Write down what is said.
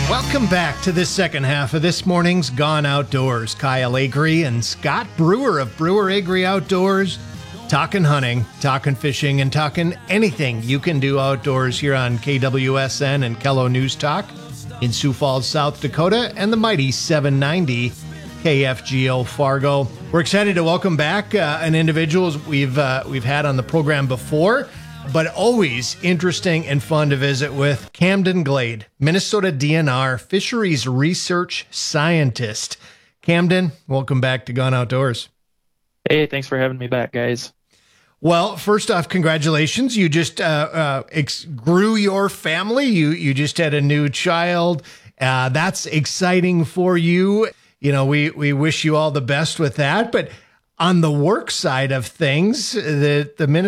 Welcome back to the second half of this morning's Gone Outdoors. Kyle Agri and Scott Brewer of Brewer Agri Outdoors, talking hunting, talking fishing, and talking anything you can do outdoors here on KWSN and Kello News Talk in Sioux Falls, South Dakota, and the mighty 790 KFGO Fargo. We're excited to welcome back an individual we've had on the program before, but always interesting and fun to visit with. Camden Glade, Minnesota DNR Fisheries Research Scientist. Camden, welcome back to Gone Outdoors. Hey, thanks for having me back, guys. Well, first off, congratulations. You just grew your family. You just had a new child. That's exciting for you. You know, we wish you all the best with that. But on the work side of things, the Minnesota